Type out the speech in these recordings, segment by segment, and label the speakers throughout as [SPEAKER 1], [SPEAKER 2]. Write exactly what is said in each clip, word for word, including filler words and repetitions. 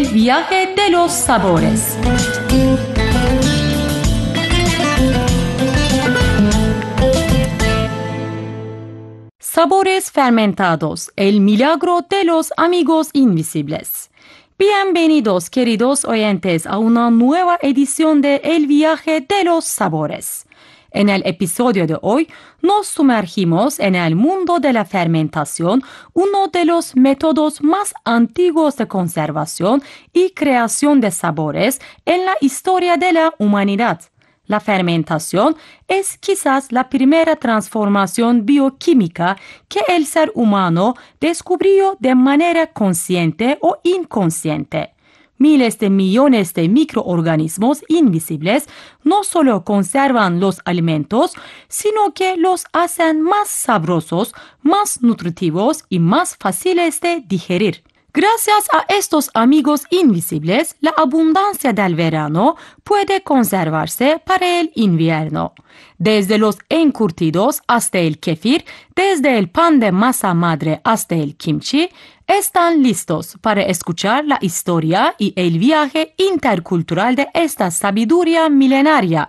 [SPEAKER 1] El viaje de los sabores. Sabores fermentados, el milagro de los amigos invisibles. Bienvenidos, queridos oyentes, a una nueva edición de El viaje de los sabores. En el episodio de hoy nos sumergimos en el mundo de la fermentación, uno de los métodos más antiguos de conservación y creación de sabores en la historia de la humanidad. La fermentación es quizás la primera transformación bioquímica que el ser humano descubrió de manera consciente o inconsciente. Miles de millones de microorganismos invisibles no solo conservan los alimentos, sino que los hacen más sabrosos, más nutritivos y más fáciles de digerir. Gracias a estos amigos invisibles, la abundancia del verano puede conservarse para el invierno. Desde los encurtidos hasta el kefir, desde el pan de masa madre hasta el kimchi, están listos para escuchar la historia y el viaje intercultural de esta sabiduría milenaria.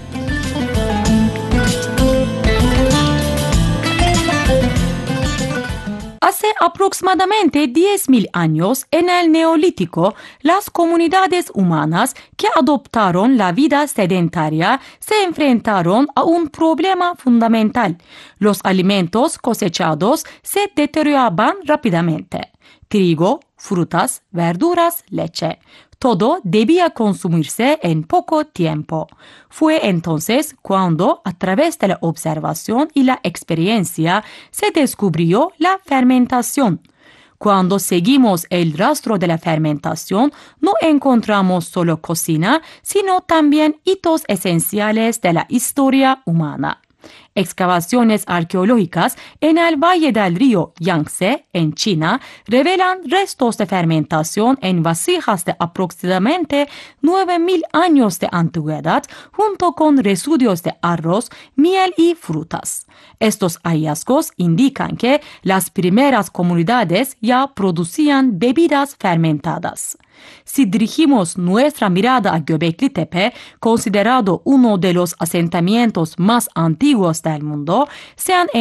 [SPEAKER 1] Hace aproximadamente diez mil años, en el Neolítico, las comunidades humanas que adoptaron la vida sedentaria se enfrentaron a un problema fundamental. Los alimentos cosechados se deterioraban rápidamente. Trigo, frutas, verduras, leche. Todo debía consumirse en poco tiempo. Fue entonces cuando, a través de la observación y la experiencia, se descubrió la fermentación. Cuando seguimos el rastro de la fermentación, no encontramos solo cocina, sino también hitos esenciales de la historia humana. Excavaciones arqueológicas en el valle del río Yangtze, en China, revelan restos de fermentación en vasijas de aproximadamente nueve mil años de antigüedad, junto con residuos de arroz, miel y frutas. Estos hallazgos indican que las primeras comunidades ya producían bebidas fermentadas. Si dirigimos nuestra mirada a Göbekli Tepe, considerado uno de los asentamientos más antiguos del mundo, se han